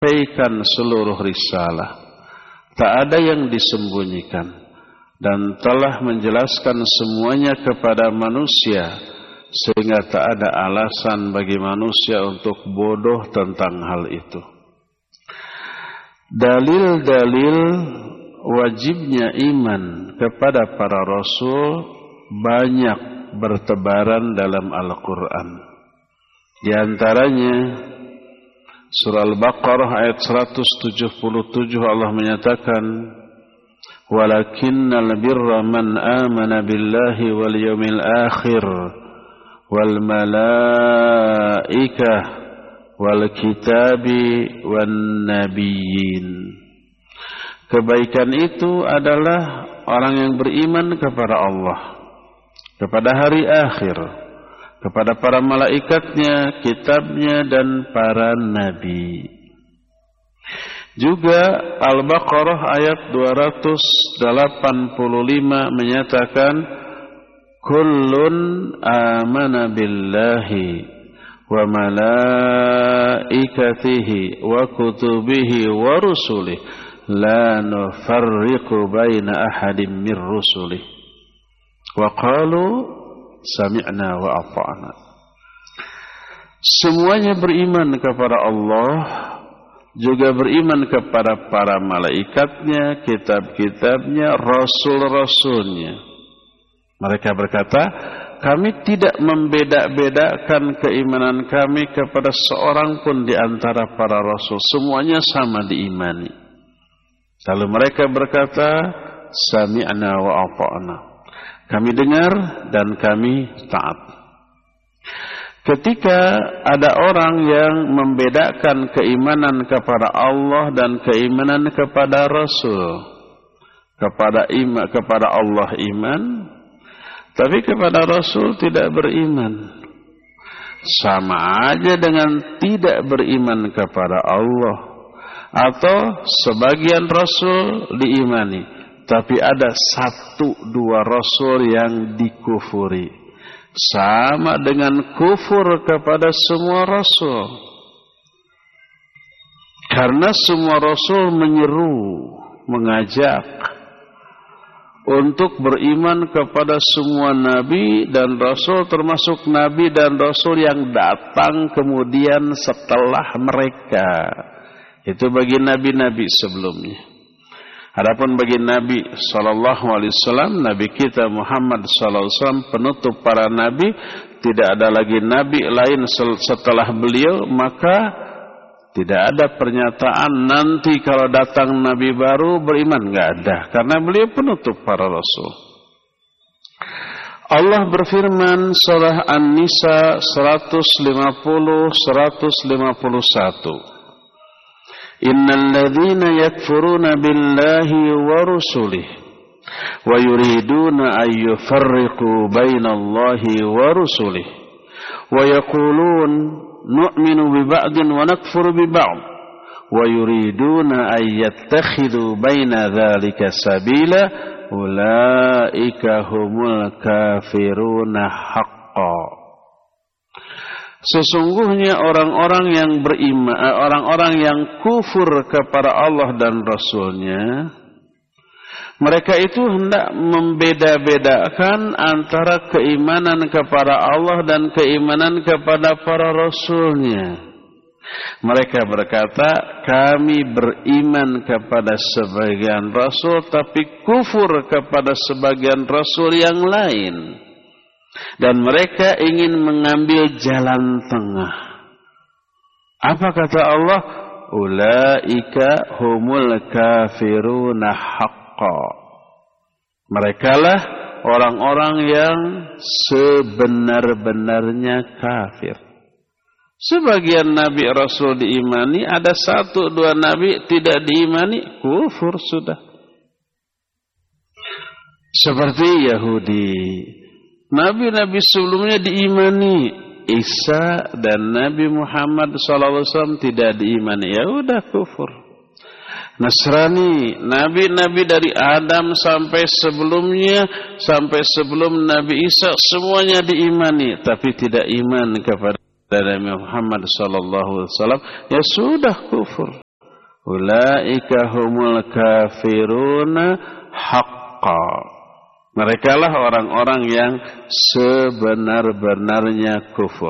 menyampaikan seluruh risalah. Tak ada yang disembunyikan, dan telah menjelaskan semuanya kepada manusia, sehingga tak ada alasan bagi manusia untuk bodoh tentang hal itu. Dalil-dalil wajibnya iman kepada para rasul banyak bertebaran dalam Al-Quran. Di antaranya surah Al-Baqarah ayat 177 Allah menyatakan, walakinnal birra man amana billahi wal yawmil akhir wal malaikah wal kitabi wan nabiyyin. Kebaikan itu adalah orang yang beriman kepada Allah, kepada hari akhir, kepada para malaikatnya, kitabnya, dan para nabi. Juga Al-Baqarah ayat 285 menyatakan, kullun amana billahi wa malaikatihi wa kutubihi wa rusulih la nufarriqu baina ahadin min rusulih wa qalu sami'na wa ata'na. Semuanya beriman kepada Allah, juga beriman kepada para malaikatnya, kitab-kitabnya, rasul-rasulnya. Mereka berkata, kami tidak membeda-bedakan keimanan kami kepada seorang pun di antara para rasul. Semuanya sama diimani. Lalu mereka berkata, sami'na wa ata'na. Kami dengar dan kami taat. Ketika ada orang yang membedakan keimanan kepada Allah dan keimanan kepada Rasul, kepada Allah iman, tapi kepada Rasul tidak beriman, sama aja dengan tidak beriman kepada Allah. Atau sebagian Rasul diimani, tapi ada 1-2 Rasul yang dikufuri. Sama dengan kufur kepada semua Rasul. Karena semua Rasul menyeru, mengajak untuk beriman kepada semua Nabi dan Rasul, termasuk Nabi dan Rasul yang datang kemudian setelah mereka. Itu bagi Nabi-Nabi sebelumnya. Adapun bagi Nabi SAW, Nabi kita Muhammad SAW, penutup para Nabi, tidak ada lagi Nabi lain setelah beliau, maka tidak ada pernyataan nanti kalau datang Nabi baru beriman, nggak ada, karena beliau penutup para Rasul. Allah berfirman surah An-Nisa 150-151. Innal ladzina yakfuruna billahi wa rusulihi wa yuriduna an yufarriqu bainallahi wa rusulihi wa yaqulun nu'minu bi ba'din wa nakfuru bi ba'd wa yuriduna an yattakhidhu baina dzalika sabila ulaika humul kafiruna haqqan. Sesungguhnya orang-orang yang beriman, orang-orang yang kufur kepada Allah dan Rasulnya, mereka itu hendak membeda-bedakan antara keimanan kepada Allah dan keimanan kepada para Rasulnya. Mereka berkata, kami beriman kepada sebagian Rasul, tapi kufur kepada sebagian Rasul yang lain. Dan mereka ingin mengambil jalan tengah. Apa kata Allah? Ulaika humul kafiruna haqqa. Merekalah orang-orang yang sebenar-benarnya kafir. Sebagian Nabi Rasul diimani, ada 1-2 Nabi tidak diimani, kufur sudah. Seperti Yahudi. Nabi-Nabi sebelumnya diimani, Isa dan Nabi Muhammad SAW tidak diimani, ya udah kufur. Nasrani, nabi-nabi dari Adam sampai sebelumnya, sampai sebelum Nabi Isa semuanya diimani, tapi tidak iman kepada Nabi Muhammad SAW, ya sudah kufur. Ulaika humul kafiruna haqqan. Merekalah orang-orang yang sebenar-benarnya kufur.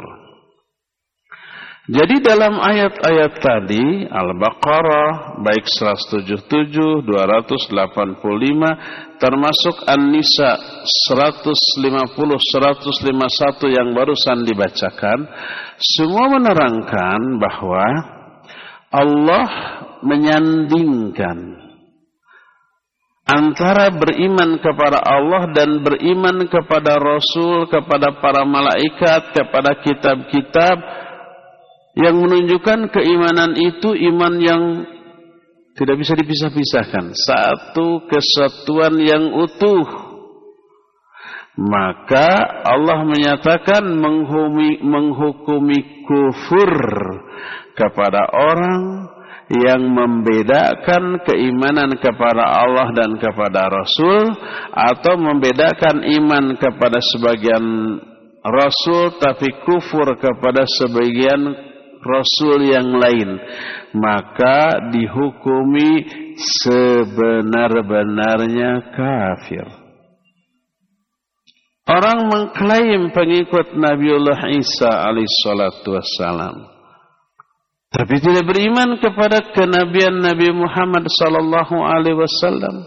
Jadi dalam ayat-ayat tadi Al-Baqarah baik 177, 285 termasuk An-Nisa 150, 151 yang barusan dibacakan, semua menerangkan bahwa Allah menyandingkan antara beriman kepada Allah dan beriman kepada Rasul, kepada para malaikat, kepada kitab-kitab, yang menunjukkan keimanan itu iman yang tidak bisa dipisah-pisahkan, satu kesatuan yang utuh. Maka Allah menyatakan menghukumi kufur kepada orang yang membedakan keimanan kepada Allah dan kepada Rasul, atau membedakan iman kepada sebagian Rasul tapi kufur kepada sebagian Rasul yang lain, maka dihukumi sebenar-benarnya kafir. Orang mengklaim pengikut Nabiullah Isa alaihissalatu wassalam, tapi tidak beriman kepada kenabian Nabi Muhammad sallallahu alaihi wasallam,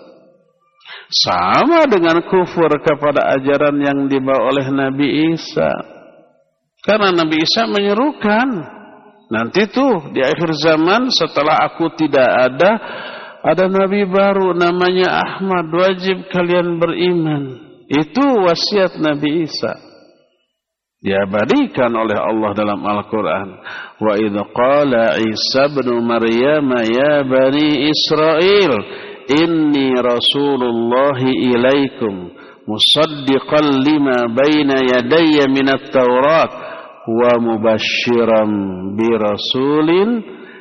sama dengan kufur kepada ajaran yang dibawa oleh Nabi Isa. Karena Nabi Isa menyerukan, nanti tuh di akhir zaman setelah aku tidak ada nabi baru namanya Ahmad, wajib kalian beriman. Itu wasiat Nabi Isa, diabadikan oleh Allah dalam Al-Quran. Wa idh qala Isa ibn Maryam ya bani Israel inni rasulullahi ilaikum musaddiqan lima baina yadayya minat Taurat wa mubashiran bi rasulin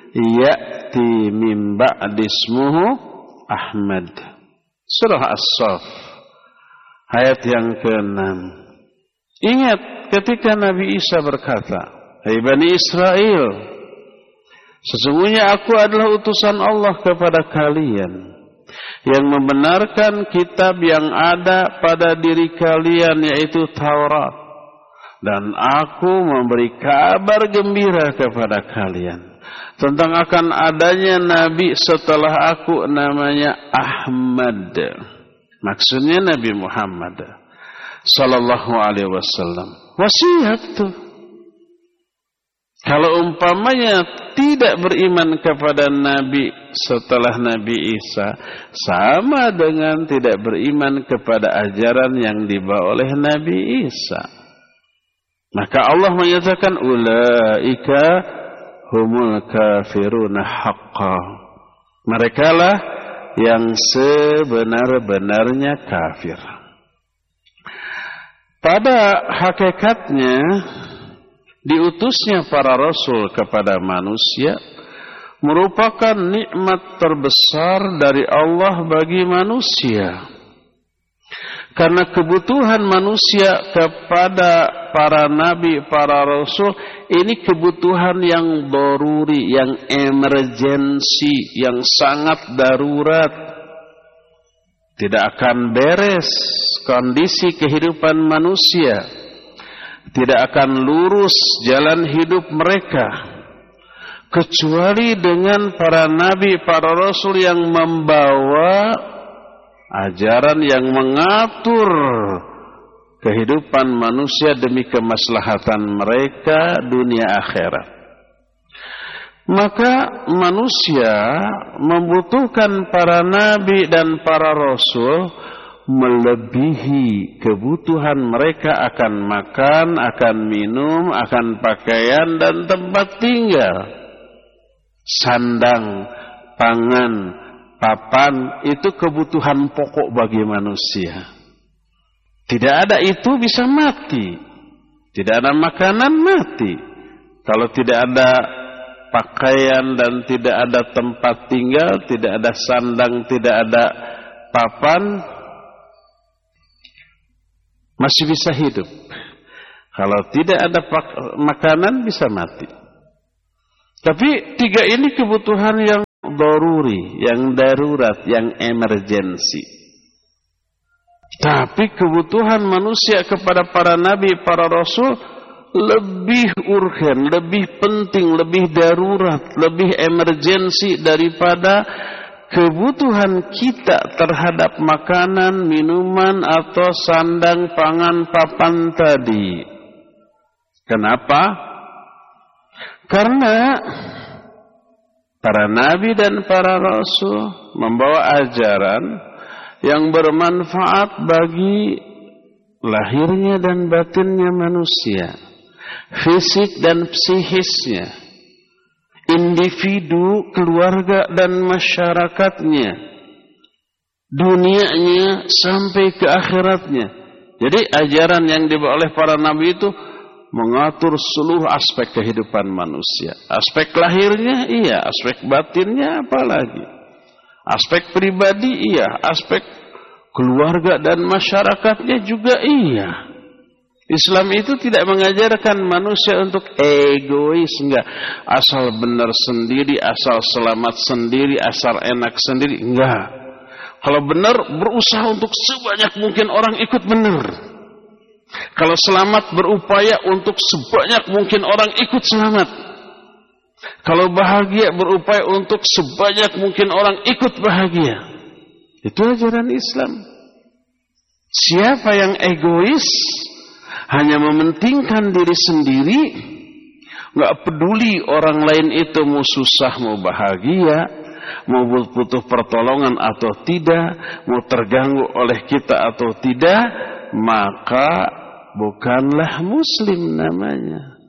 ya'ti min ba'di ismuhu Ahmad. Surah As-Saff ayat yang ke-6. Ingat ketika Nabi Isa berkata, "Hai Bani Israel, sesungguhnya aku adalah utusan Allah kepada kalian yang membenarkan kitab yang ada pada diri kalian, yaitu Taurat, dan aku memberi kabar gembira kepada kalian tentang akan adanya nabi setelah aku, namanya Ahmad." Maksudnya Nabi Muhammad sallallahu alaihi wasallam. Wasiat tuh. Kalau umpamanya tidak beriman kepada Nabi setelah Nabi Isa, sama dengan tidak beriman kepada ajaran yang dibawa oleh Nabi Isa. Maka Allah menyatakan ulaika humul kafiruna haqqan. Merekalah yang sebenar-benarnya kafir. Pada hakikatnya, diutusnya para rasul kepada manusia merupakan nikmat terbesar dari Allah bagi manusia. Karena kebutuhan manusia kepada para nabi, para rasul, ini kebutuhan yang daruri, yang emergensi, yang sangat darurat. Tidak akan beres kondisi kehidupan manusia, tidak akan lurus jalan hidup mereka, kecuali dengan para nabi, para rasul yang membawa ajaran yang mengatur kehidupan manusia demi kemaslahatan mereka dunia akhirat. Maka manusia membutuhkan para nabi dan para rasul melebihi kebutuhan mereka akan makan, akan minum, akan pakaian dan tempat tinggal. Sandang, pangan, papan itu kebutuhan pokok bagi manusia. Tidak ada itu bisa mati. Tidak ada makanan mati. Kalau tidak ada pakaian dan tidak ada tempat tinggal, tidak ada sandang, tidak ada papan, masih bisa hidup. Kalau tidak ada makanan bisa mati. Tapi tiga ini kebutuhan yang daruri, yang darurat, yang emergensi. Tapi kebutuhan manusia kepada para nabi, para rasul lebih urgen, lebih penting, lebih darurat, lebih emergensi daripada kebutuhan kita terhadap makanan, minuman, atau sandang, pangan, papan tadi. Kenapa? Karena para nabi dan para rasul membawa ajaran yang bermanfaat bagi lahirnya dan batinnya manusia, fisik dan psikisnya, individu, keluarga dan masyarakatnya, dunianya sampai ke akhiratnya. Jadi ajaran yang dibawa oleh para nabi itu mengatur seluruh aspek kehidupan manusia. Aspek lahirnya iya, aspek batinnya apalagi. Aspek pribadi iya, aspek keluarga dan masyarakatnya juga iya. Islam itu tidak mengajarkan manusia untuk egois, enggak. Asal benar sendiri, asal selamat sendiri, asal enak sendiri, enggak. Kalau benar, berusaha untuk sebanyak mungkin orang ikut benar. Kalau selamat, berupaya untuk sebanyak mungkin orang ikut selamat. Kalau bahagia, berupaya untuk sebanyak mungkin orang ikut bahagia. Itu ajaran Islam. Siapa yang egois, hanya mementingkan diri sendiri, nggak peduli orang lain itu mau susah, mau bahagia, mau butuh pertolongan atau tidak, mau terganggu oleh kita atau tidak, maka bukanlah muslim namanya.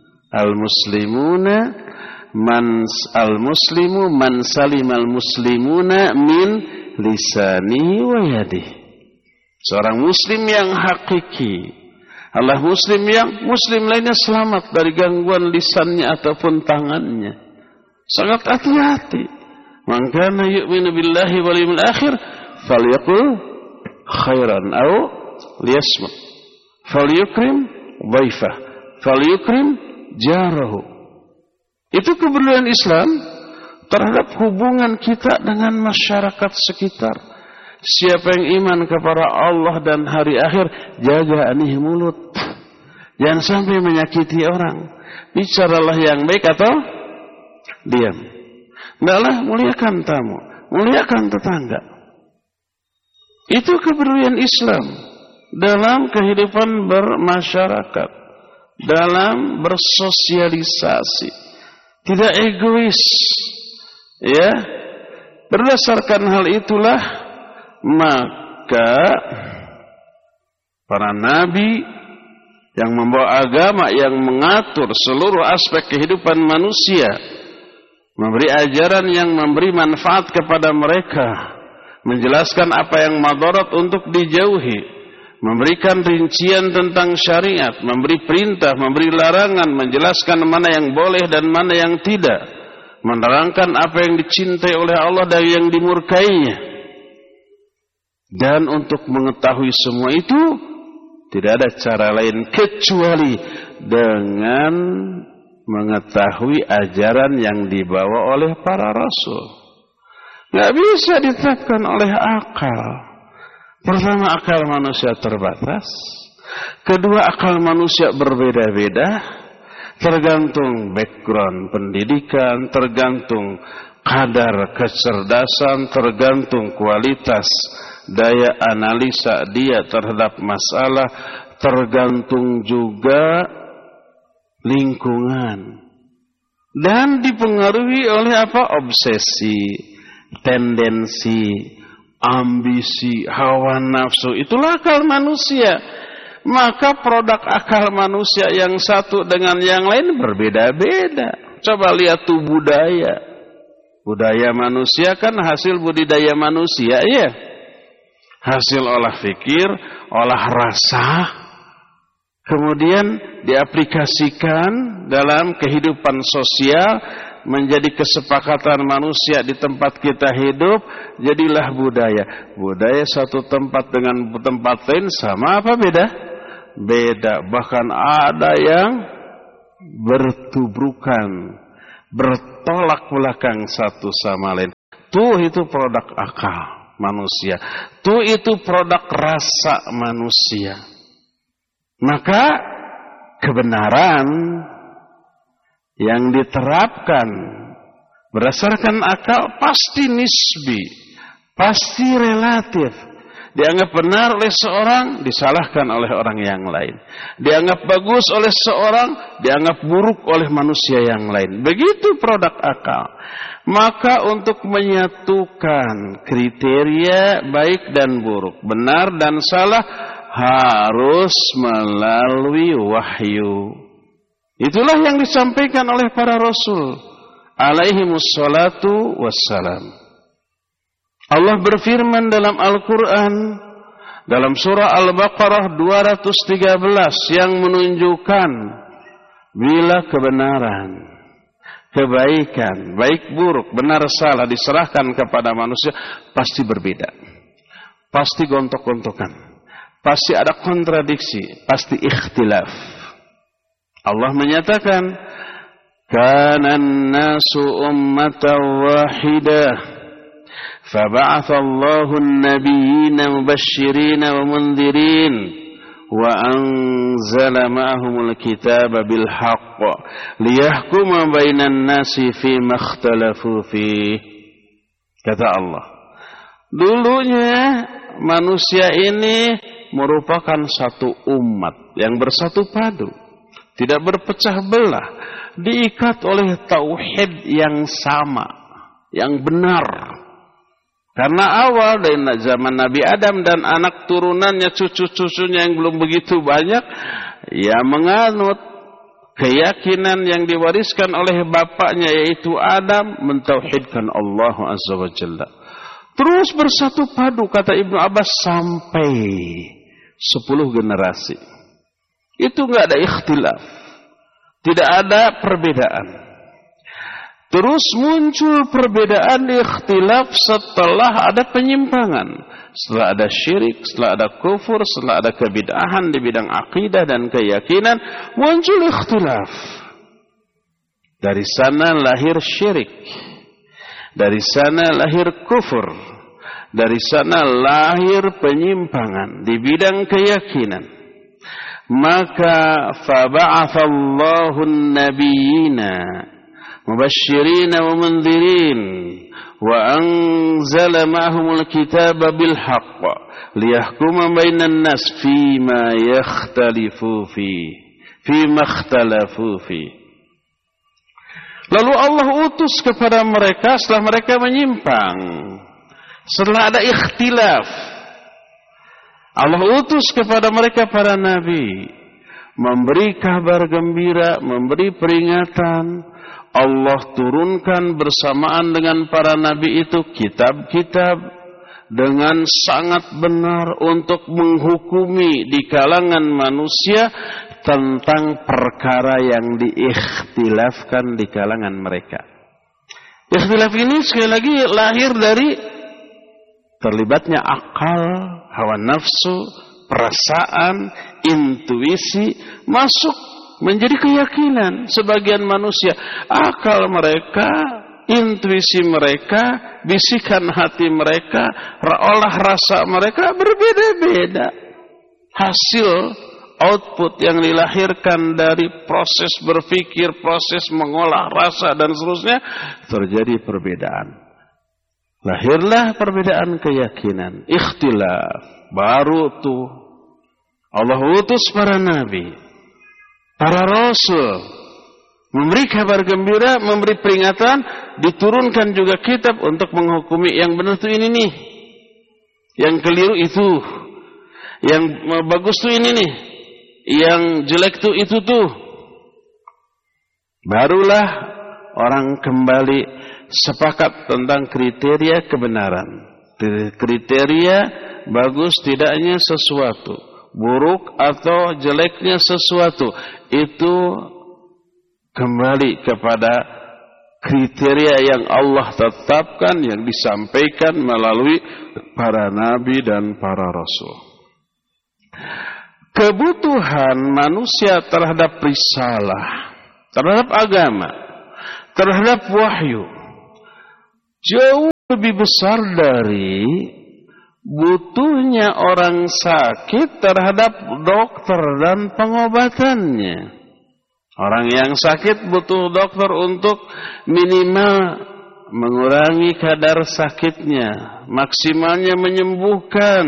Al-muslimu man salimal muslimuna min lisani wa yadihi. Seorang muslim yang hakiki adalah muslim yang muslim lainnya selamat dari gangguan lisannya ataupun tangannya. Sangat hati-hati. Man kana yu'minu billahi wal yawmil akhir falyaqul khairan aw liyasmut. Falyukrim dhaifah, falyukrim jarahu. Itu keberlian Islam terhadap hubungan kita dengan masyarakat sekitar. Siapa yang iman kepada Allah dan hari akhir, jaga nih mulut. Jangan sampai menyakiti orang. Bicaralah yang baik atau diam. Hendaklah muliakan tamu, muliakan tetangga. Itu keberlian Islam dalam kehidupan bermasyarakat, dalam bersosialisasi. Tidak egois, ya. Berdasarkan hal itulah maka para nabi yang membawa agama yang mengatur seluruh aspek kehidupan manusia, memberi ajaran yang memberi manfaat kepada mereka, menjelaskan apa yang madarat untuk dijauhi, memberikan rincian tentang syariat, memberi perintah, memberi larangan, menjelaskan mana yang boleh dan mana yang tidak, menerangkan apa yang dicintai oleh Allah dan yang dimurkainya. Dan untuk mengetahui semua itu, tidak ada cara lain kecuali dengan mengetahui ajaran yang dibawa oleh para rasul. Nggak bisa ditetapkan oleh akal. Pertama, akal manusia terbatas. Kedua, akal manusia berbeda-beda. Tergantung background pendidikan, tergantung kadar kecerdasan, tergantung kualitas daya analisa dia terhadap masalah, tergantung juga lingkungan. Dan dipengaruhi oleh apa? Obsesi, tendensi, ambisi, hawa nafsu. Itulah akal manusia. Maka produk akal manusia yang satu dengan yang lain berbeda-beda. Coba lihat tuh budaya. Budaya manusia kan hasil budidaya manusia, ya. Hasil olah fikir, olah rasa, kemudian diaplikasikan dalam kehidupan sosial, menjadi kesepakatan manusia di tempat kita hidup, jadilah budaya. Budaya satu tempat dengan tempat lain sama apa beda? Beda. Bahkan ada yang bertubrukan, bertolak belakang satu sama lain. Tuh itu produk akal manusia. Tuh itu produk rasa manusia. Maka kebenaran yang diterapkan berdasarkan akal pasti nisbi, pasti relatif. Dianggap benar oleh seorang, disalahkan oleh orang yang lain. Dianggap bagus oleh seorang, dianggap buruk oleh manusia yang lain. Begitu produk akal. Maka untuk menyatukan kriteria baik dan buruk, benar dan salah, harus melalui wahyu. Itulah yang disampaikan oleh para rasul alaihimus salatu wassalam. Allah berfirman dalam Al-Quran, dalam surah Al-Baqarah 213, yang menunjukkan bila kebenaran, kebaikan, baik buruk, benar salah diserahkan kepada manusia, pasti berbeda. Pasti gontok-gontokan. Pasti ada kontradiksi. Pasti ikhtilaf. Allah menyatakan, Kanan nasu ummatan wahidah. فبعث الله النبيين مبشرين ومنذرين وأنزل معهم الكتاب بالحق ليحكم بين الناس فيما اختلفوا فيه. Kata Allah, dulunya manusia ini merupakan satu umat yang bersatu padu, tidak berpecah belah, diikat oleh tauhid yang sama, yang benar. Karena awal dari zaman Nabi Adam dan anak turunannya, cucu-cucunya yang belum begitu banyak, ya menganut keyakinan yang diwariskan oleh bapaknya yaitu Adam, mentauhidkan Allah Azza wa Jalla. Terus bersatu padu, kata Ibnu Abbas, sampai 10 generasi. Itu enggak ada ikhtilaf. Tidak ada perbedaan. Terus muncul perbedaan, ikhtilaf setelah ada penyimpangan. Setelah ada syirik, setelah ada kufur, setelah ada kebid'ahan di bidang akidah dan keyakinan, muncul ikhtilaf. Dari sana lahir syirik. Dari sana lahir kufur. Dari sana lahir penyimpangan di bidang keyakinan. Maka faba'athallahu an-nabiyina مبشرين ومنذرين وأنزل معهم الكتاب بالحق ليحكم بين الناس فيما اختلفوا فيه. Lalu Allah utus kepada mereka setelah mereka menyimpang, setelah ada ikhtilaf. Allah utus kepada mereka para nabi, memberi kabar gembira, memberi peringatan. Allah turunkan bersamaan dengan para nabi itu kitab-kitab dengan sangat benar untuk menghukumi di kalangan manusia tentang perkara yang diikhtilafkan di kalangan mereka. Ikhtilaf ini sekali lagi lahir dari terlibatnya akal, hawa nafsu, perasaan, intuisi masuk menjadi keyakinan sebagian manusia. Akal mereka, intuisi mereka, bisikan hati mereka, olah rasa mereka berbeda-beda. Hasil output yang dilahirkan dari proses berpikir, proses mengolah rasa dan seterusnya, terjadi perbedaan. Lahirlah perbedaan keyakinan, ikhtilaf. Baru tuh Allah utus para nabi, para rasul, memberi kabar gembira, memberi peringatan, diturunkan juga kitab untuk menghukumi yang benar itu ini nih, yang keliru itu, yang bagus tuh ini nih, yang jelek tuh itu tuh. Barulah orang kembali sepakat tentang kriteria kebenaran, kriteria bagus tidaknya sesuatu, buruk atau jeleknya sesuatu, itu kembali kepada kriteria yang Allah tetapkan, yang disampaikan melalui para nabi dan para rasul. Kebutuhan manusia terhadap risalah, terhadap agama, terhadap wahyu, jauh lebih besar dari butuhnya orang sakit terhadap dokter dan pengobatannya. Orang yang sakit butuh dokter untuk minimal mengurangi kadar sakitnya, maksimalnya menyembuhkan.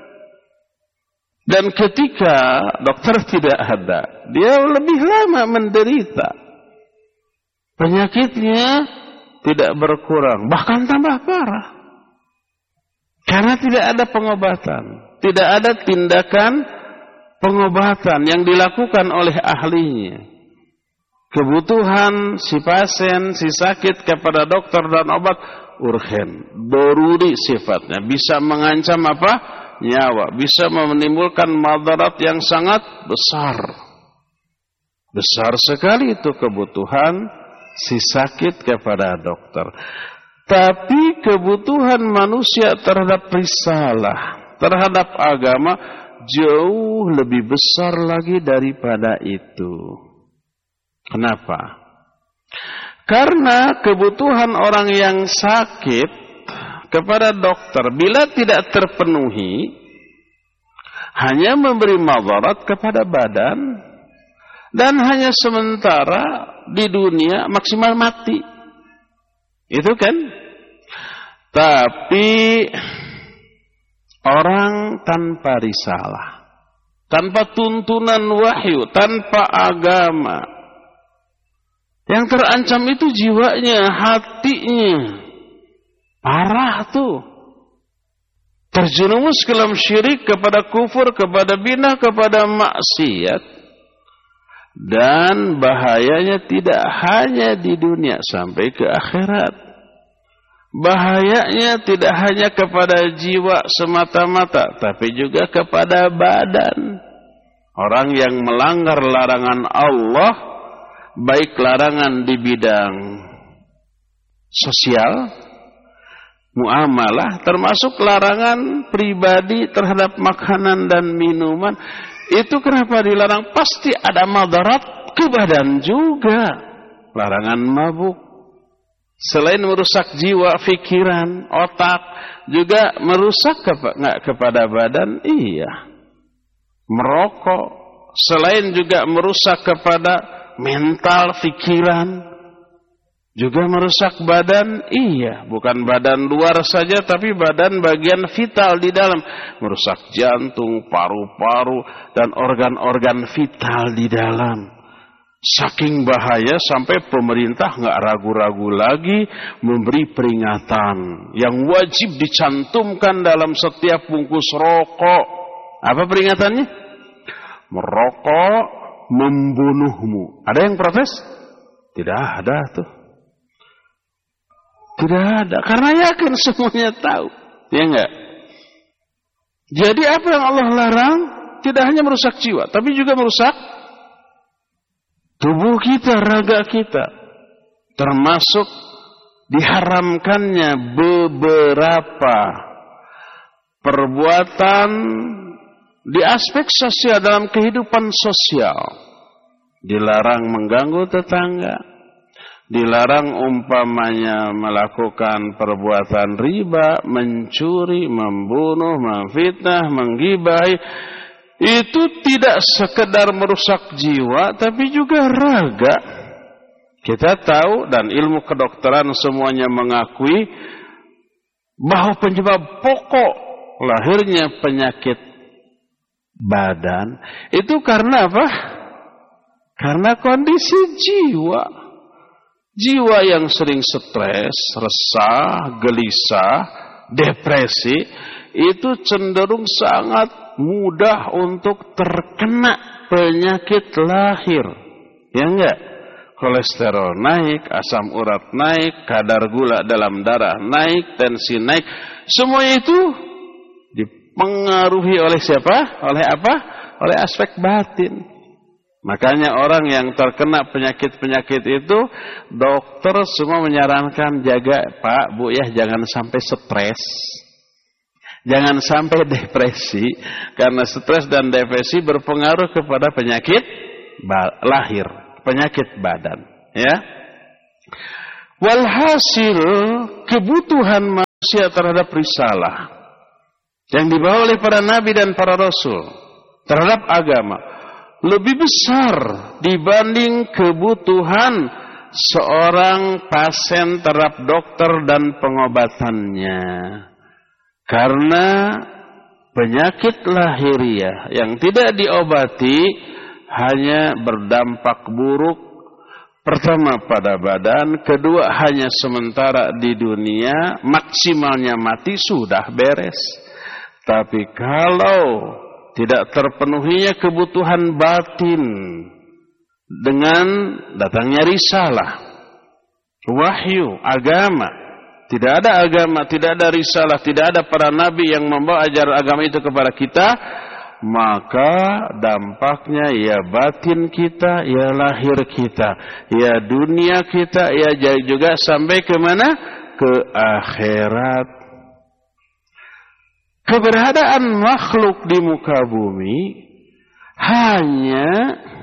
Dan ketika dokter tidak ada, dia lebih lama menderita. Penyakitnya tidak berkurang, bahkan tambah parah. Karena tidak ada pengobatan, tidak ada tindakan pengobatan yang dilakukan oleh ahlinya. Kebutuhan si pasien, si sakit kepada dokter dan obat urgen, doruri sifatnya, bisa mengancam apa? Nyawa, bisa menimbulkan madarat yang sangat besar. Besar sekali itu kebutuhan si sakit kepada dokter. Tapi kebutuhan manusia terhadap risalah, terhadap agama jauh lebih besar lagi daripada itu. Kenapa? Karena kebutuhan orang yang sakit kepada dokter bila tidak terpenuhi hanya memberi madarat kepada badan dan hanya sementara di dunia maksimal mati. Itu kan? Tapi orang tanpa risalah, tanpa tuntunan wahyu, tanpa agama, yang terancam itu jiwanya, hatinya. Parah tuh. Terjerumus ke dalam syirik, kepada kufur, kepada bid'ah, kepada maksiat. Dan bahayanya tidak hanya di dunia sampai ke akhirat. Bahayanya tidak hanya kepada jiwa semata-mata, tapi juga kepada badan. Orang yang melanggar larangan Allah, baik larangan di bidang sosial, muamalah, termasuk larangan pribadi terhadap makanan dan minuman. Itu kenapa dilarang? Pasti ada madarat ke badan juga. Larangan mabuk, selain merusak jiwa, pikiran, otak, juga merusak kepada badan. Iya. Merokok, selain juga merusak kepada mental, pikiran, juga merusak badan. Iya, bukan badan luar saja, tapi badan bagian vital di dalam. Merusak jantung, paru-paru, dan organ-organ vital di dalam. Saking bahaya sampai pemerintah nggak ragu-ragu lagi memberi peringatan yang wajib dicantumkan dalam setiap bungkus rokok. Apa peringatannya? Merokok membunuhmu. Ada yang protes? Tidak ada tuh. Tidak ada. Karena yakin semuanya tahu. Ya enggak? Jadi apa yang Allah larang tidak hanya merusak jiwa, tapi juga merusak tubuh kita, raga kita. Termasuk diharamkannya beberapa perbuatan di aspek sosial, dalam kehidupan sosial. Dilarang mengganggu tetangga, dilarang umpamanya melakukan perbuatan riba, mencuri, membunuh, memfitnah, menggibahi. Itu tidak sekedar merusak jiwa, tapi juga raga. Kita tahu dan ilmu kedokteran semuanya mengakui bahwa penyebab pokok lahirnya penyakit badan itu karena apa? Karena kondisi jiwa. Jiwa yang sering stres, resah, gelisah, depresi, itu cenderung sangat mudah untuk terkena penyakit lahir. Ya enggak? Kolesterol naik, asam urat naik, kadar gula dalam darah naik, tensi naik. Semua itu dipengaruhi oleh siapa? Oleh apa? Oleh aspek batin. Makanya orang yang terkena penyakit-penyakit itu, dokter semua menyarankan jaga, Pak, Bu ya, jangan sampai stres. Jangan sampai depresi, karena stres dan depresi berpengaruh kepada penyakit lahir, penyakit badan, ya. Walhasil kebutuhan manusia terhadap risalah yang dibawa oleh para nabi dan para rasul terhadap agama lebih besar dibanding kebutuhan seorang pasien terhadap dokter dan pengobatannya. Karena penyakit lahiriah yang tidak diobati hanya berdampak buruk, pertama pada badan, kedua hanya sementara di dunia, maksimalnya mati sudah beres. Tapi kalau tidak terpenuhinya kebutuhan batin dengan datangnya risalah, wahyu, agama, tidak ada agama, tidak ada risalah, tidak ada para nabi yang membawa ajaran agama itu kepada kita, maka dampaknya ya batin kita, ya lahir kita, ya dunia kita, ya juga sampai ke mana? Ke akhirat. Keberadaan makhluk di muka bumi hanya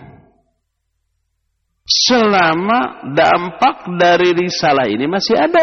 selama dampak dari risalah ini masih ada.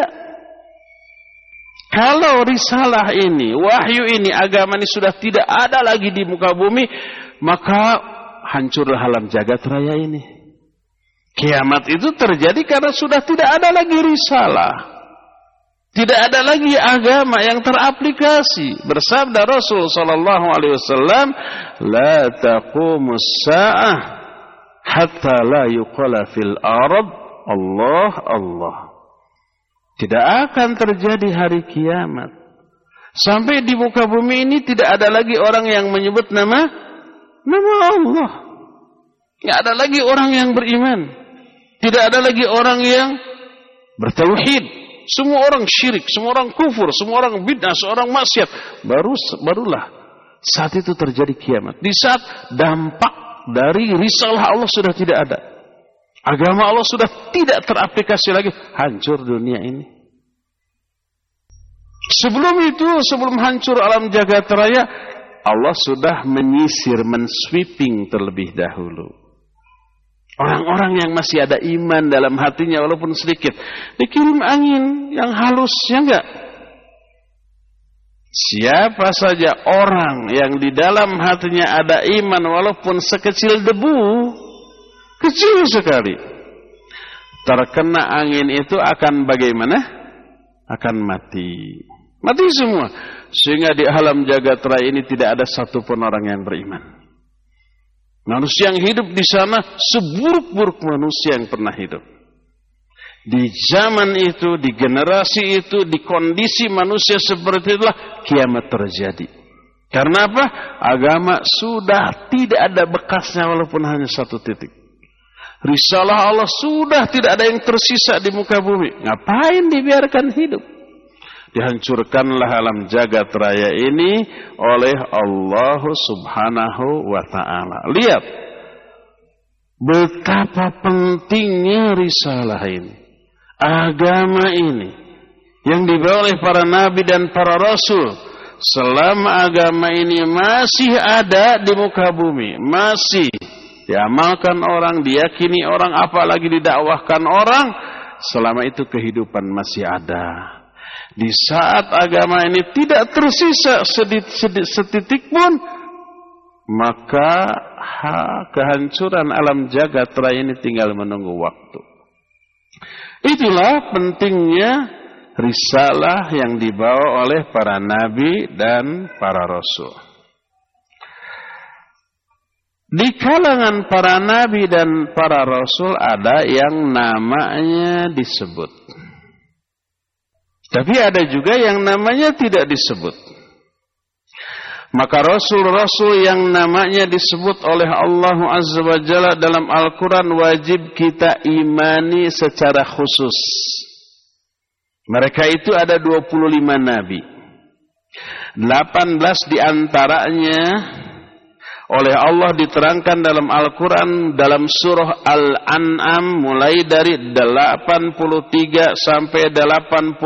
Kalau risalah ini, wahyu ini, agama ini sudah tidak ada lagi di muka bumi, maka hancurlah alam jagat raya ini. Kiamat itu terjadi karena sudah tidak ada lagi risalah. Tidak ada lagi agama yang teraplikasi. Bersabda Rasul sallallahu alaihi wasallam, "La taqumus sa'ah hatta la yuqala fil ard Allah Allah." Tidak akan terjadi hari kiamat sampai di muka bumi ini tidak ada lagi orang yang menyebut nama Allah. Tidak ada lagi orang yang beriman. Tidak ada lagi orang yang bertauhid. Semua orang syirik, semua orang kufur, semua orang bid'ah, seorang maksiat. Barulah saat itu terjadi kiamat. Di saat dampak dari risalah Allah sudah tidak ada. Agama Allah sudah tidak teraplikasi lagi. Hancur dunia ini. Sebelum itu, sebelum hancur alam jagat raya, Allah sudah menyisir, mensweeping terlebih dahulu. Orang-orang yang masih ada iman dalam hatinya walaupun sedikit, dikirim angin yang halus, ya enggak? Siapa saja orang yang di dalam hatinya ada iman walaupun sekecil debu, kecil sekali, terkena angin itu akan bagaimana? Akan mati. Mati semua. Sehingga di alam jagat raya ini tidak ada satupun orang yang beriman. Manusia yang hidup di sana seburuk-buruk manusia yang pernah hidup. Di zaman itu, di generasi itu, di kondisi manusia seperti itulah kiamat terjadi. Karena apa? Agama sudah tidak ada bekasnya walaupun hanya satu titik. Risalah Allah sudah tidak ada yang tersisa di muka bumi. Ngapain dibiarkan hidup? Dihancurkanlah alam jagat raya ini oleh Allah subhanahu wa ta'ala. Lihat betapa pentingnya risalah ini, agama ini yang dibawa oleh para nabi dan para rasul. Selama agama ini masih ada di muka bumi, masih diamalkan orang, diyakini orang, apalagi didakwahkan orang, selama itu kehidupan masih ada. Di saat agama ini tidak tersisa setitik pun, maka kehancuran alam jagat raya ini tinggal menunggu waktu. Itulah pentingnya risalah yang dibawa oleh para nabi dan para rasul. Di kalangan para nabi dan para rasul ada yang namanya disebut. Tapi ada juga yang namanya tidak disebut. Maka rasul-rasul yang namanya disebut oleh Allah Azza wa Jalla dalam Al-Quran wajib kita imani secara khusus. Mereka itu ada 25 nabi. 18 diantaranya oleh Allah diterangkan dalam Al-Quran dalam surah Al-An'am mulai dari 83 sampai 86.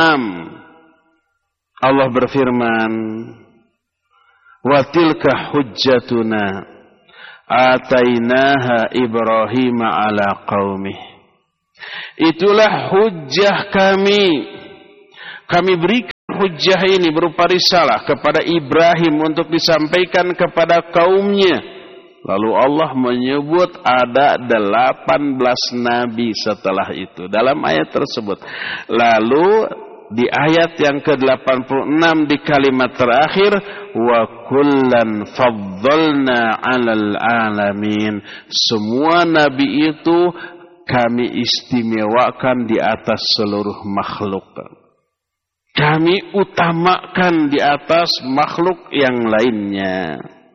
Allah berfirman, "Wa tilka hujjatuna atainaha Ibrahim ala qaumih." Itulah hujjah kami berikan hujjah ini berupa risalah kepada Ibrahim untuk disampaikan kepada kaumnya. Lalu Allah menyebut ada 18 nabi setelah itu dalam ayat tersebut. Lalu di ayat yang ke-86 di kalimat terakhir, wa kullan faddalna 'alal 'alamin. Semua nabi itu kami istimewakan di atas seluruh makhluk. Kami utamakan di atas makhluk yang lainnya.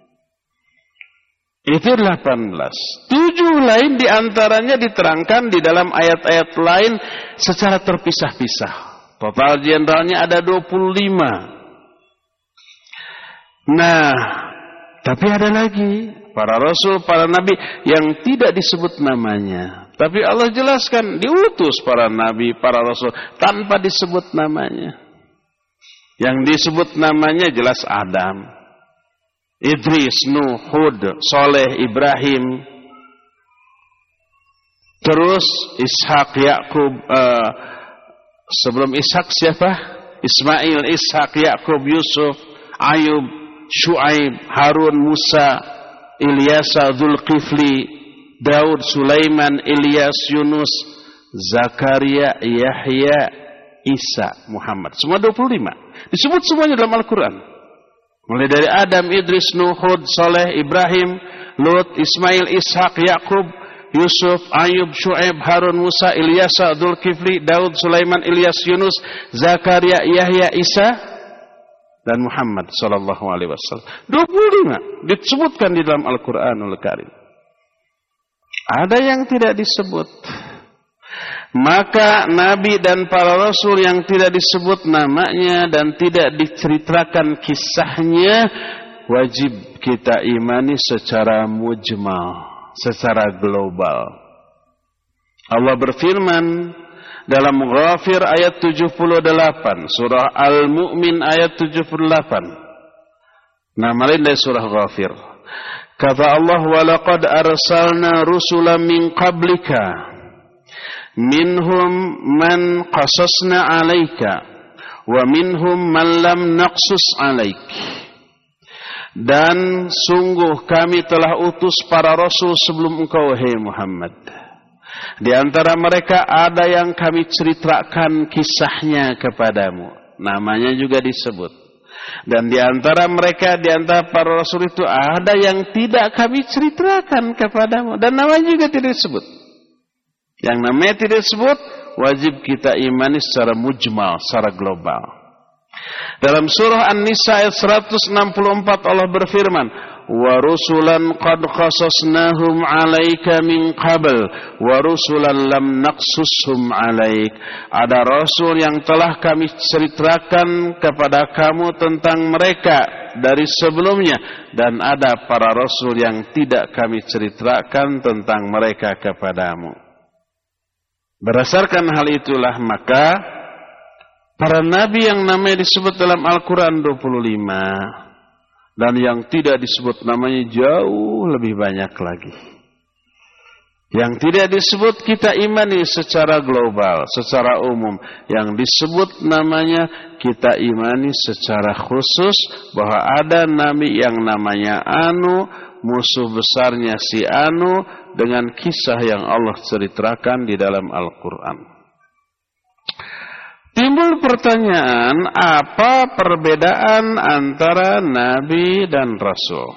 Itu 18. 7 lain diantaranya diterangkan di dalam ayat-ayat lain secara terpisah-pisah. Total jenderalnya ada 25. Nah, tapi ada lagi para rasul, para nabi yang tidak disebut namanya. Tapi Allah jelaskan diutus para nabi, para rasul tanpa disebut namanya. Yang disebut namanya jelas Adam, Idris, Nuh, Hud, Saleh, Ibrahim. Terus Ishak, Yakub, sebelum Ishak siapa? Ismail, Ishak, Yakub, Yusuf, Ayub, Syuaib, Harun, Musa, Ilyasa, Zulkifli, Daud, Sulaiman, Ilyas, Yunus, Zakaria, Yahya, Isa, Muhammad. Semua 25. Disebut semuanya dalam Al-Quran. Mulai dari Adam, Idris, Nuh, Hud, Saleh, Ibrahim, Lut, Ismail, Ishak, Yakub, Yusuf, Ayub, Syuaib, Harun, Musa, Ilyasa, Zulkifli, Daud, Sulaiman, Ilyas, Yunus, Zakaria, Yahya, Isa, dan Muhammad sallallahu alaihi wasallam. 25 disebutkan di dalam Al-Qur'anul Karim. Ada yang tidak disebut. Maka nabi dan para rasul yang tidak disebut namanya dan tidak diceritakan kisahnya wajib kita imani secara mujmal, secara global. Allah berfirman dalam Ghafir ayat 78, surah Al-Mu'min ayat 78. Nama lain dari surah Ghafir. Kata Allah, "Walaqad arsalna rusulan min qablika minhum man qasasna 'alaika wa minhum man lam naqsus 'alaik." Dan sungguh kami telah utus para rasul sebelum engkau, hai Muhammad. Di antara mereka ada yang kami ceritakan kisahnya kepadamu. Namanya juga disebut. Dan di antara mereka, di antara para rasul itu ada yang tidak kami ceritakan kepadamu. Dan namanya juga tidak disebut. Yang namanya tidak disebut, wajib kita imani secara mujmal, secara global. Dalam surah An-Nisa ayat 164 Allah berfirman, "Wa rusulan qad qasasnahum 'alaika min qabl wa rusulan lam naqsushum 'alaik." Ada rasul yang telah kami ceritakan kepada kamu tentang mereka dari sebelumnya, dan ada para rasul yang tidak kami ceritakan tentang mereka kepadamu. Berdasarkan hal itulah maka para nabi yang namanya disebut dalam Al-Quran 25 dan yang tidak disebut namanya jauh lebih banyak lagi. Yang tidak disebut kita imani secara global, secara umum. Yang disebut namanya kita imani secara khusus bahwa ada nabi yang namanya Anu, musuh besarnya si Anu, dengan kisah yang Allah ceritakan di dalam Al-Quran. Timbul pertanyaan, apa perbedaan antara nabi dan rasul?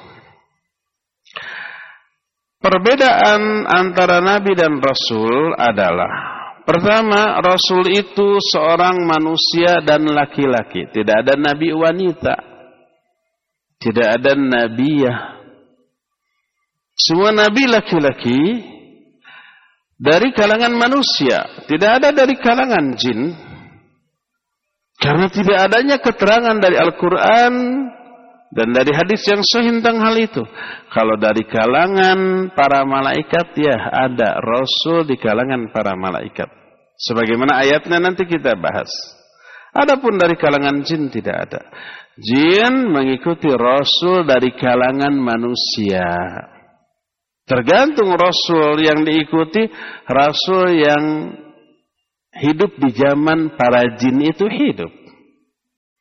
Perbedaan antara nabi dan rasul adalah, pertama, rasul itu seorang manusia dan laki-laki. Tidak ada nabi wanita. Tidak ada nabiyah. Semua nabi laki-laki dari kalangan manusia. Tidak ada dari kalangan jin. Karena tidak adanya keterangan dari Al-Quran dan dari hadis yang sahih tentang hal itu. Kalau dari kalangan para malaikat, ya ada rasul di kalangan para malaikat. Sebagaimana ayatnya nanti kita bahas. Adapun dari kalangan jin tidak ada. Jin mengikuti rasul dari kalangan manusia. Tergantung rasul yang diikuti, rasul yang hidup di zaman para jin itu hidup.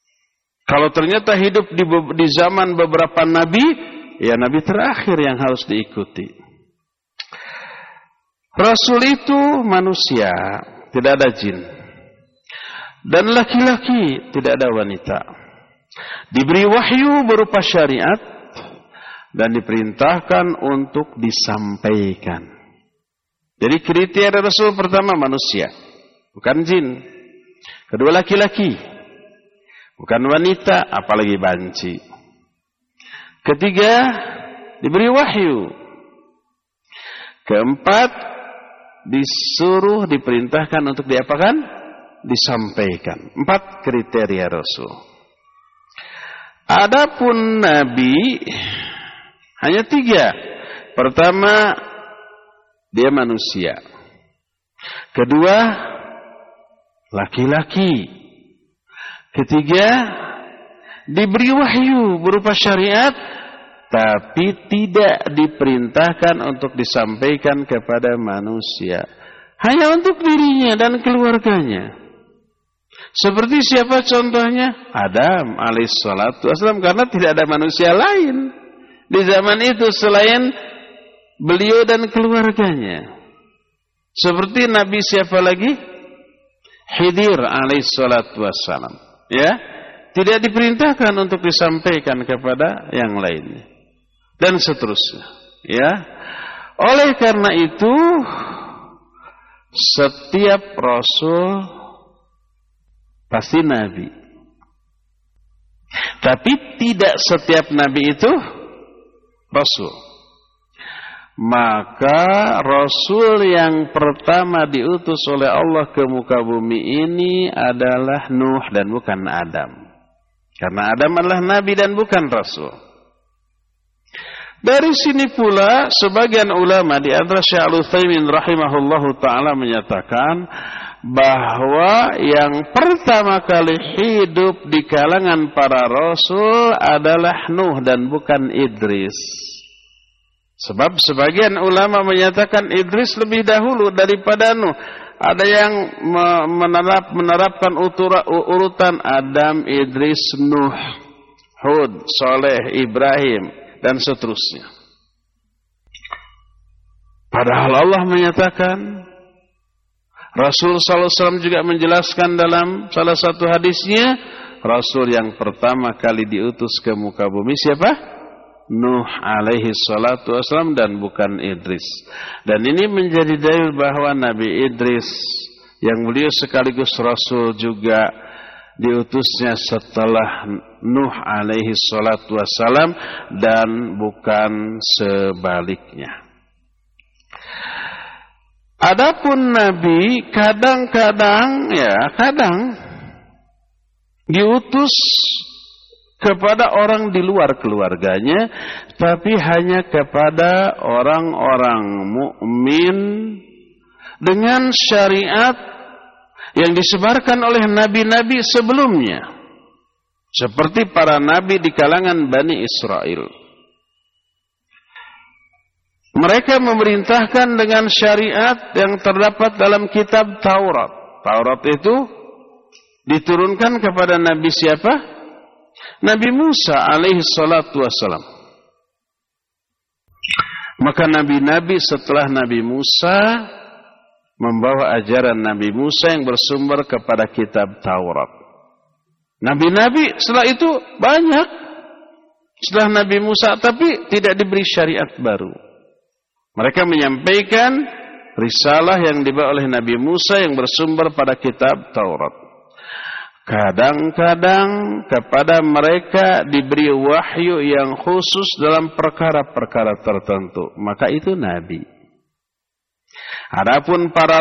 Kalau ternyata hidup di zaman beberapa nabi, ya nabi terakhir yang harus diikuti. Rasul itu manusia, tidak ada jin. Dan laki-laki, tidak ada wanita. Diberi wahyu berupa syariat dan diperintahkan untuk disampaikan. Jadi kriteria Rasul pertama manusia, bukan jin. Kedua laki-laki, bukan wanita, apalagi banci. Ketiga, diberi wahyu. Keempat, disuruh, diperintahkan untuk diapakan? Disampaikan. 4 kriteria Rasul. Adapun Nabi hanya 3. Pertama, dia manusia. Kedua, laki-laki. Ketiga, diberi wahyu berupa syariat, tapi tidak diperintahkan untuk disampaikan kepada manusia. Hanya untuk dirinya dan keluarganya. Seperti siapa contohnya? Adam alaihissalatu wassalam, karena tidak ada manusia lain di zaman itu selain beliau dan keluarganya. Seperti Nabi siapa lagi? Khidir alaihissalatu wassalam. Ya, tidak diperintahkan untuk disampaikan kepada yang lainnya. Dan seterusnya. Ya, oleh karena itu setiap Rasul pasti Nabi. Tapi tidak setiap Nabi itu Rasul. Maka Rasul yang pertama diutus oleh Allah ke muka bumi ini adalah Nuh dan bukan Adam. Karena Adam adalah Nabi dan bukan Rasul. Dari sini pula sebagian ulama di antara Syekh Al-Utsaimin rahimahullahu ta'ala menyatakan bahwa yang pertama kali hidup di kalangan para Rasul adalah Nuh dan bukan Idris. Sebab sebagian ulama menyatakan Idris lebih dahulu daripada Nuh. Ada yang menerapkan urutan Adam, Idris, Nuh, Hud, Saleh, Ibrahim, dan seterusnya. Padahal Allah menyatakan, Rasul sallallahu alaihi wasallam juga menjelaskan dalam salah satu hadisnya, Rasul yang pertama kali diutus ke muka bumi siapa? Nuh alaihi salatu wassalam dan bukan Idris. Dan ini menjadi dalil bahwa Nabi Idris yang beliau sekaligus Rasul juga diutusnya setelah Nuh alaihi salatu wassalam dan bukan sebaliknya. Adapun Nabi kadang diutus kepada orang di luar keluarganya, tapi hanya kepada orang-orang mukmin dengan syariat yang disebarkan oleh nabi-nabi sebelumnya, seperti para nabi di kalangan Bani Israel. Mereka memerintahkan dengan syariat yang terdapat dalam kitab Taurat. Taurat itu diturunkan kepada Nabi siapa? Nabi Musa alaihi salatu wassalam. Maka nabi-nabi setelah Nabi Musa membawa ajaran Nabi Musa yang bersumber kepada kitab Taurat. Nabi-nabi setelah itu banyak setelah Nabi Musa, tapi tidak diberi syariat baru. Mereka menyampaikan risalah yang dibawa oleh Nabi Musa yang bersumber pada kitab Taurat. Kadang-kadang kepada mereka diberi wahyu yang khusus dalam perkara-perkara tertentu. Maka itu Nabi. Adapun para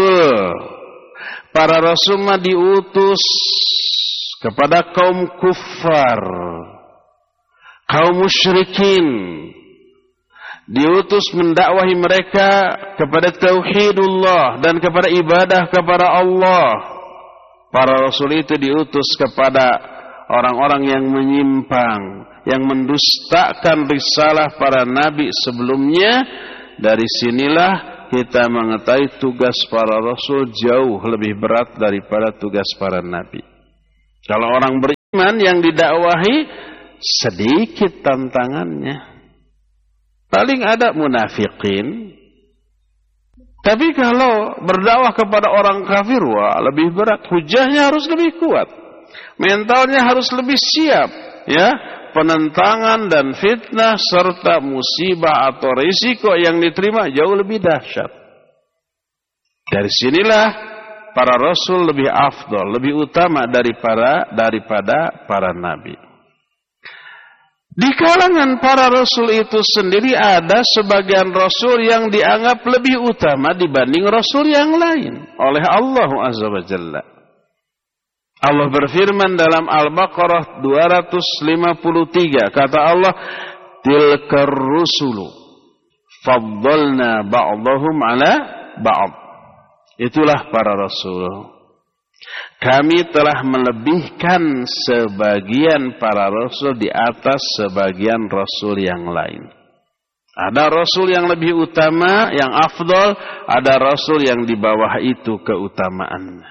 Rasul mah diutus kepada kaum kufar, kaum musyrikin. Diutus mendakwahi mereka kepada tauhidullah dan kepada ibadah kepada Allah. Para Rasul itu diutus kepada orang-orang yang menyimpang, yang mendustakan risalah para nabi sebelumnya. Dari sinilah kita mengetahui tugas para Rasul jauh lebih berat daripada tugas para nabi. Kalau orang Iman yang didakwahi sedikit tantangannya. Paling ada munafikin. Tapi kalau berdakwah kepada orang kafir, wah lebih berat. Hujahnya harus lebih kuat. Mentalnya harus lebih siap. Ya, penentangan dan fitnah serta musibah atau risiko yang diterima jauh lebih dahsyat. Dari sinilah para rasul lebih afdal, lebih utama daripada para nabi. Di kalangan para rasul itu sendiri ada sebagian rasul yang dianggap lebih utama dibanding rasul yang lain oleh Allah Azza wa Jalla. Allah berfirman dalam Al-Baqarah 253, kata Allah, tilkar rusulu faddalna ba'dahum ala ba'd. Itulah para rasul. Kami telah melebihkan sebagian para rasul di atas sebagian rasul yang lain. Ada rasul yang lebih utama, yang afdal, ada rasul yang di bawah itu keutamaannya.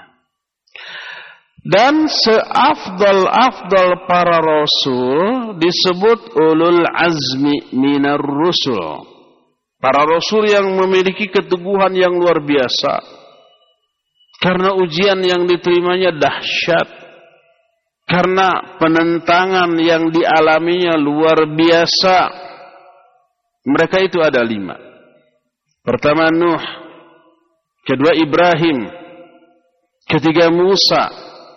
Dan seafdal-afdal para rasul disebut ulul azmi minar rusul. Para rasul yang memiliki keteguhan yang luar biasa. Karena ujian yang diterimanya dahsyat. Karena penentangan yang dialaminya luar biasa. Mereka itu ada 5. Pertama Nuh. Kedua Ibrahim. Ketiga Musa.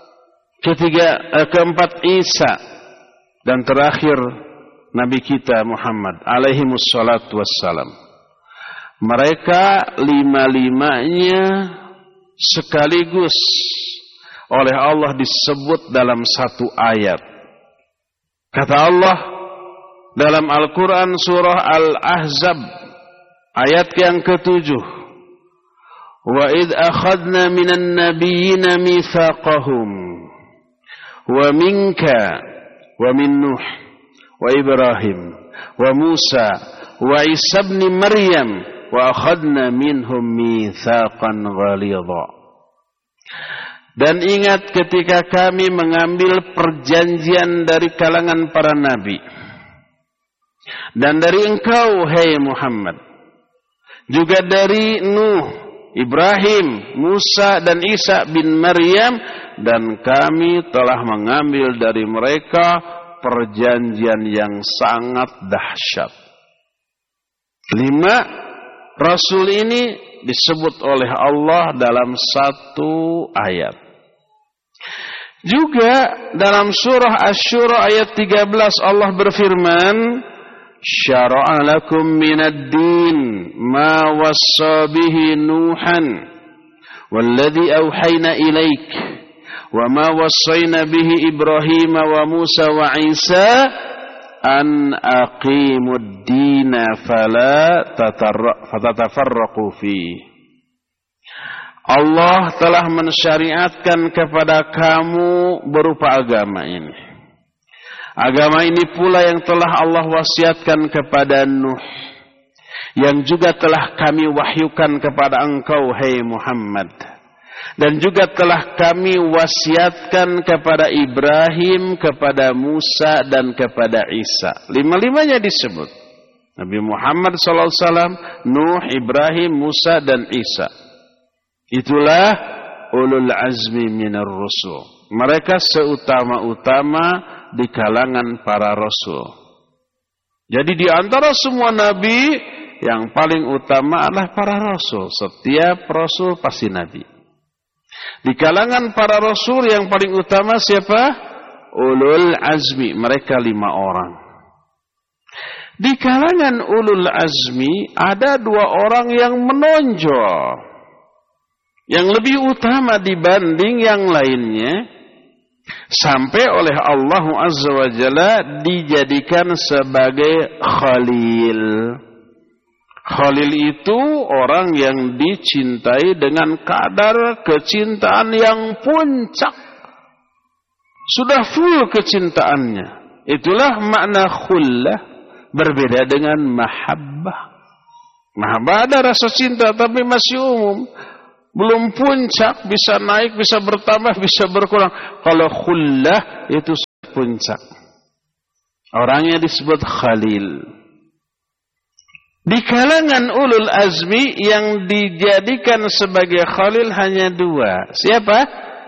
Keempat Isa. Dan terakhir Nabi kita Muhammad alaihimus salatu wassalam. Mereka 5-limanya sekaligus oleh Allah disebut dalam satu ayat. Kata Allah dalam Al-Quran surah Al-Ahzab ayat yang ke-7. Wa idh akhadna minan nabiyyina mitsaqahum wa minka wa min Nuh wa Ibrahim wa Musa wa Isa ibn Maryam wa akhadna minhum mitsaqan ghalidha. Dan ingat ketika kami mengambil perjanjian dari kalangan para nabi dan dari engkau hai Muhammad, juga dari Nuh, Ibrahim, Musa dan Isa bin Maryam, dan kami telah mengambil dari mereka perjanjian yang sangat dahsyat. 5 Rasul ini disebut oleh Allah dalam satu ayat. Juga dalam surah Asy-Syura ayat 13 Allah berfirman, syara'a lakum minad din ma wassa bihi Nuhan walladzi auhayna ilaik wa ma wassayna bihi Ibrahim wa Musa wa Isa an aqimud dina fala tatafarraqu fi. Allah telah mensyariatkan kepada kamu berupa agama ini. Agama ini pula yang telah Allah wasiatkan kepada Nuh, yang juga telah kami wahyukan kepada engkau hai Muhammad, dan juga telah kami wasiatkan kepada Ibrahim, kepada Musa, dan kepada Isa. 5-limanya disebut. Nabi Muhammad SAW, Nuh, Ibrahim, Musa, dan Isa. Itulah ulul azmi minar rusul. Mereka seutama-utama di kalangan para rasul. Jadi di antara semua nabi, yang paling utama adalah para rasul. Setiap rasul pasti nabi. Di kalangan para rasul yang paling utama siapa? Ulul azmi, mereka 5 orang. Di kalangan ulul azmi ada 2 orang yang menonjol, yang lebih utama dibanding yang lainnya, sampai oleh Allah Azza wa Jalla dijadikan sebagai khalil. Khalil itu orang yang dicintai dengan kadar kecintaan yang puncak. Sudah full kecintaannya. Itulah makna khullah, berbeda dengan mahabbah. Mahabbah ada rasa cinta tapi masih umum. Belum puncak, bisa naik, bisa bertambah, bisa berkurang. Kalau khullah itu terpuncak. Orangnya disebut Khalil. Di kalangan ulul azmi yang dijadikan sebagai Khalil hanya dua. Siapa?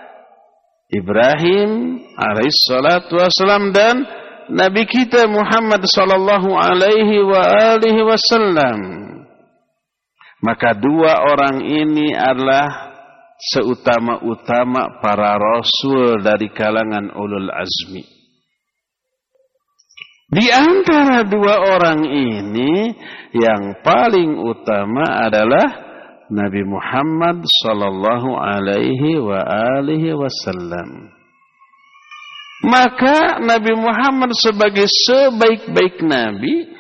Ibrahim alaihissalatu wassalam dan Nabi kita Muhammad sallallahu alaihi wa alihi wasallam. Maka dua orang ini adalah seutama-utama para rasul dari kalangan ulul azmi. Di antara dua orang ini yang paling utama adalah Nabi Muhammad sallallahu alaihi wa alihi wasallam. Maka Nabi Muhammad sebagai sebaik-baik nabi,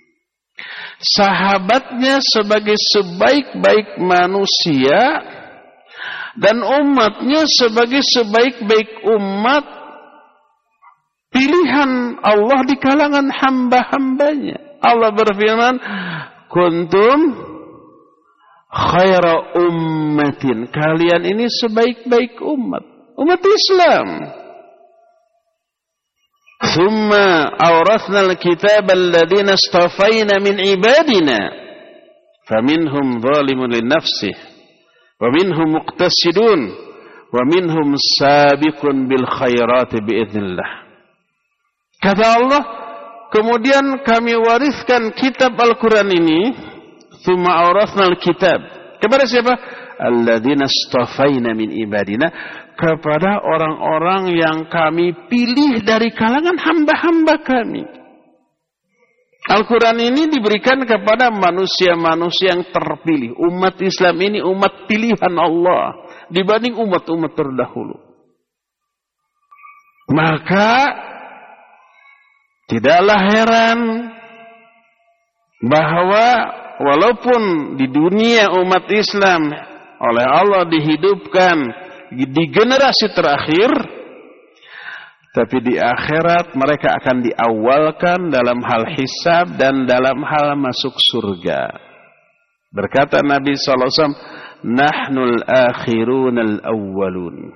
sahabatnya sebagai sebaik-baik manusia, dan umatnya sebagai sebaik-baik umat, pilihan Allah di kalangan hamba-hambanya. Allah berfirman, kuntum khaira ummatin. Kalian ini sebaik-baik umat. Umat Islam. Thumma awrathna al-kitaba alladhina istafayna min ibadina. Faminhum zalimun li nafsih. Wa minhum muqtasidun. Wa minhum sabiqun bil khairati bi'idhnillah. Kata Allah, kemudian kami wariskan kitab Al-Quran ini. Thumma awrathna al-kitab. Kepada siapa? Alladzina istafaina min ibadina. Kepada orang-orang yang kami pilih dari kalangan hamba-hamba kami. Al-Quran ini diberikan kepada manusia-manusia yang terpilih. Umat Islam ini umat pilihan Allah dibanding umat-umat terdahulu. Maka tidaklah heran bahwa walaupun di dunia umat Islam oleh Allah dihidupkan di generasi terakhir, tapi di akhirat mereka akan diawalkan dalam hal hisab dan dalam hal masuk surga. Berkata Nabi SAW, Nahnul akhirunal awwalun.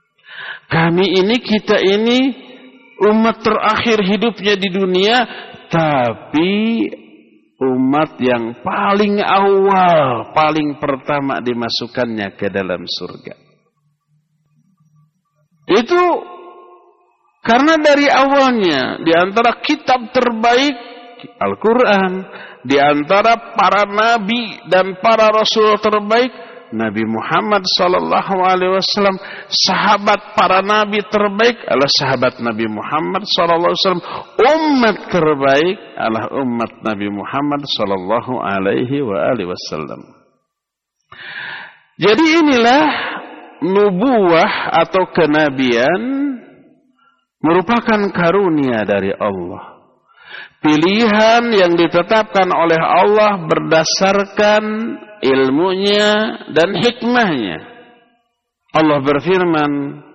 Kita ini umat terakhir hidupnya di dunia, tapi umat yang paling awal, paling pertama dimasukkannya ke dalam surga. Itu karena dari awalnya, di antara kitab terbaik Al-Quran, di antara para nabi dan para rasul terbaik Nabi Muhammad sallallahu alaihi wasallam, sahabat para nabi terbaik adalah sahabat Nabi Muhammad sallallahu alaihi wasallam, umat terbaik adalah umat Nabi Muhammad sallallahu alaihi wasallam. Jadi inilah nubuwah atau kenabian merupakan karunia dari Allah. Pilihan yang ditetapkan oleh Allah berdasarkan ilmunya dan hikmahnya. Allah berfirman,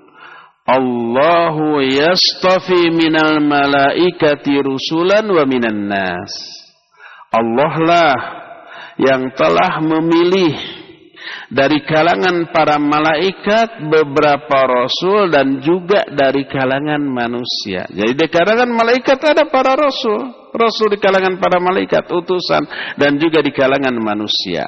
Allahu yastafi minal malaikati rusulan wa minan nas. Allah lah yang telah memilih dari kalangan para malaikat beberapa rasul dan juga dari kalangan manusia. Jadi di kalangan malaikat ada para rasul, rasul di kalangan para malaikat, utusan, dan juga di kalangan manusia.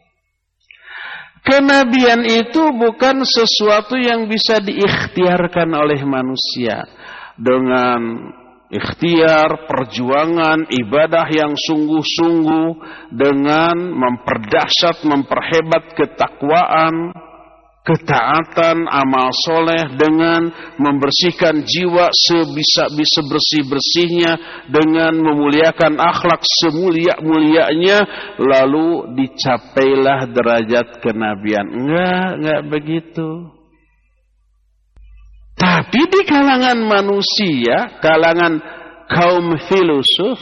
Kenabian itu bukan sesuatu yang bisa diikhtiarkan oleh manusia dengan ikhtiar, perjuangan, ibadah yang sungguh-sungguh dengan memperdasyat, memperhebat ketakwaan, ketaatan, amal soleh, dengan membersihkan jiwa sebisa-bisa bersih-bersihnya, dengan memuliakan akhlak semulia-mulianya, lalu dicapailah derajat kenabian. Enggak begitu. Tapi di kalangan manusia, kalangan kaum filosof,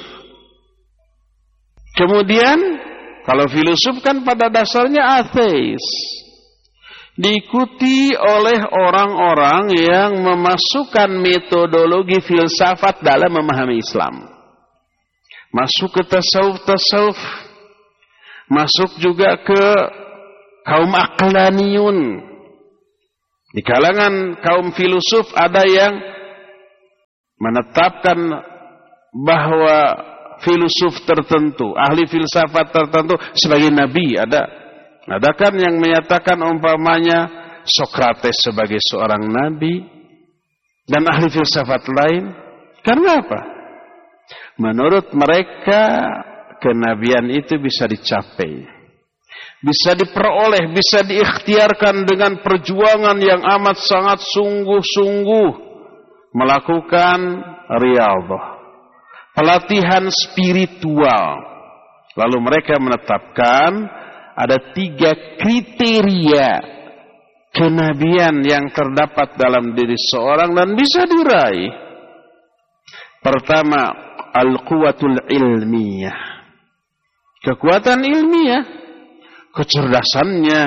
kemudian kalau filosof kan pada dasarnya ateis, diikuti oleh orang-orang yang memasukkan metodologi filsafat dalam memahami Islam. Masuk ke tasawuf, masuk juga ke kaum aqlaniyun. Di kalangan kaum filosof ada yang menetapkan bahwa filosof tertentu, ahli filsafat tertentu sebagai nabi. Ada kan yang menyatakan umpamanya Sokrates sebagai seorang nabi dan ahli filsafat lain. Karena apa? Menurut mereka kenabian itu bisa dicapai, bisa diperoleh, bisa diikhtiarkan dengan perjuangan yang amat sangat sungguh-sungguh, melakukan riyadhah, pelatihan spiritual. Lalu mereka menetapkan ada 3 kriteria kenabian yang terdapat dalam diri seorang dan bisa diraih. Pertama, al-quwatul ilmiyah. Kekuatan ilmiah, kecerdasannya,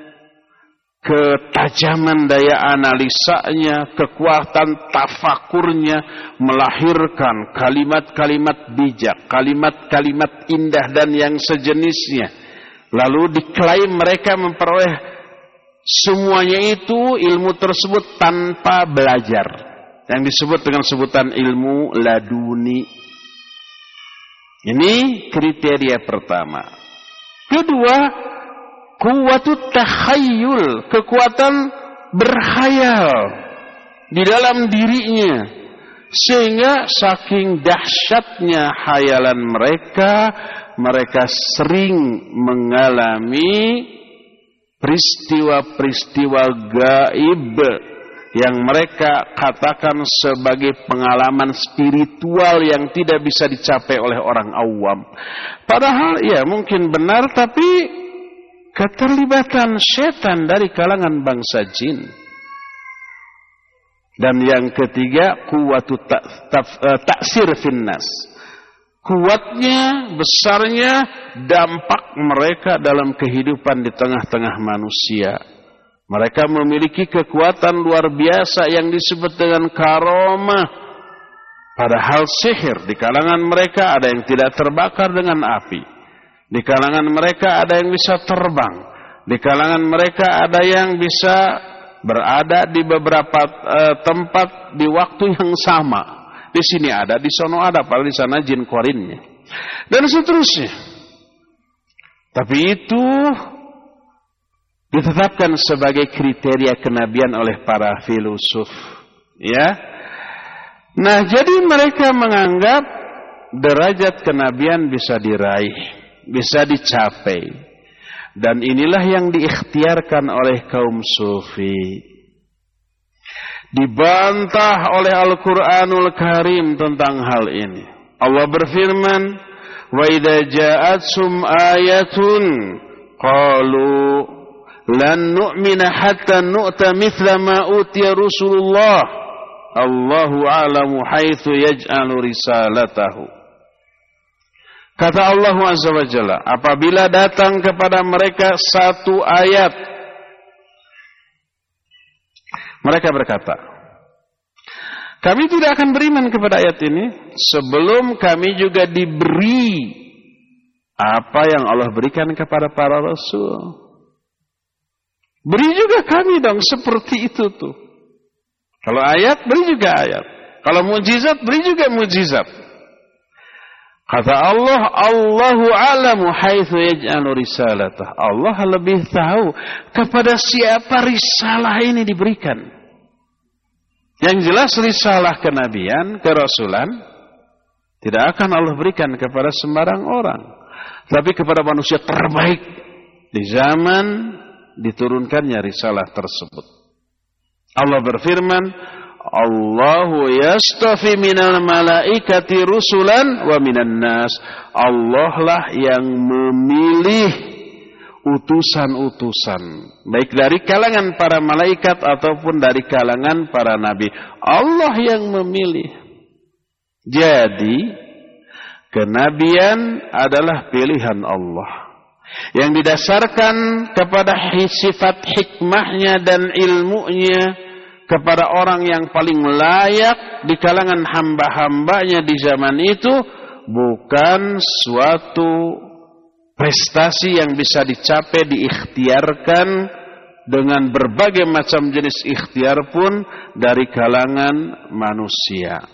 ketajaman daya analisanya, kekuatan tafakurnya, melahirkan kalimat-kalimat bijak, kalimat-kalimat indah dan yang sejenisnya. Lalu diklaim mereka memperoleh semuanya itu, ilmu tersebut tanpa belajar, yang disebut dengan sebutan ilmu laduni. Ini kriteria pertama. Kedua, kuwatut takhayyul, kekuatan berkhayal di dalam dirinya, sehingga saking dahsyatnya khayalan mereka sering mengalami peristiwa-peristiwa gaib yang mereka katakan sebagai pengalaman spiritual yang tidak bisa dicapai oleh orang awam. Padahal ya mungkin benar, tapi keterlibatan setan dari kalangan bangsa jin. Dan yang ketiga, kuwatu taksir finnas. Kuatnya, besarnya dampak mereka dalam kehidupan di tengah-tengah manusia. Mereka memiliki kekuatan luar biasa yang disebut dengan karomah. Padahal sihir di kalangan mereka ada yang tidak terbakar dengan api. Di kalangan mereka ada yang bisa terbang. Di kalangan mereka ada yang bisa berada di beberapa tempat di waktu yang sama. Di sini ada, di sono ada, padahal di sana jin korinnya. Dan seterusnya. Tapi itu ditetapkan sebagai kriteria kenabian oleh para filosof, ya. Nah, jadi mereka menganggap derajat kenabian bisa diraih, bisa dicapai. Dan inilah yang diikhtiarkan oleh kaum sufi. Dibantah oleh Al-Qur'anul Karim tentang hal ini. Allah berfirman, "Wa idza ja'atsum ayatun qalu lan nu'mina hatta nu'ta mithla ma utiya Rasulullah. Allahu a'lamu haitsu yaj'alu risalatahu." Kata Allah Azza wa Jalla, apabila datang kepada mereka satu ayat, mereka berkata, kami tidak akan beriman kepada ayat ini sebelum kami juga diberi apa yang Allah berikan kepada para rasul. Beri juga kami dong seperti itu tuh. Kalau ayat, beri juga ayat. Kalau mukjizat, beri juga mukjizat. Kata Allah, Allahu a'lamu haitsu yaj'alu risalatah. Allah lebih tahu kepada siapa risalah ini diberikan. Yang jelas risalah kenabian, kerasulan tidak akan Allah berikan kepada sembarang orang, tapi kepada manusia terbaik di zaman diturunkannya risalah tersebut. Allah berfirman, Allahu yastafi minal malaikati rusulan wa minan nas. Allah lah yang memilih utusan-utusan, baik dari kalangan para malaikat ataupun dari kalangan para nabi. Allah yang memilih. Jadi kenabian adalah pilihan Allah yang didasarkan kepada sifat hikmahnya dan ilmunya kepada orang yang paling layak di kalangan hamba-hambanya di zaman itu, bukan suatu prestasi yang bisa dicapai, diikhtiarkan dengan berbagai macam jenis ikhtiar pun dari kalangan manusia.